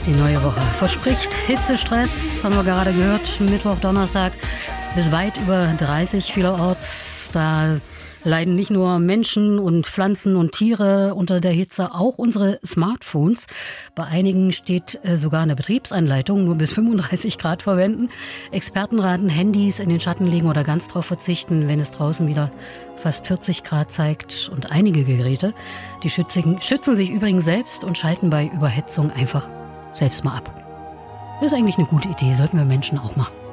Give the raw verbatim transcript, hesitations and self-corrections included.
Die neue Woche verspricht Hitzestress, haben wir gerade gehört, Mittwoch, Donnerstag bis weit über dreißig vielerorts. Da leiden nicht nur Menschen und Pflanzen und Tiere unter der Hitze, auch unsere Smartphones. Bei einigen steht sogar eine Betriebsanleitung, nur bis fünfunddreißig Grad verwenden. Experten raten, Handys in den Schatten legen oder ganz drauf verzichten, wenn es draußen wieder fast vierzig Grad zeigt. Und einige Geräte, die schützen, schützen sich übrigens selbst und schalten bei Überhitzung einfach selbst mal ab. Das ist eigentlich eine gute Idee, sollten wir Menschen auch machen.